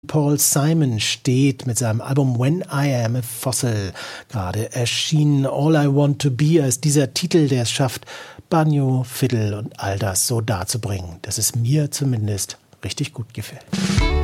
Paul Simon steht mit seinem Album When I Am a Fossil gerade erschienen. All I Want to Be ist dieser Titel, der es schafft, Banjo, Fiddle und all das so darzubringen, dass es mir zumindest richtig gut gefällt.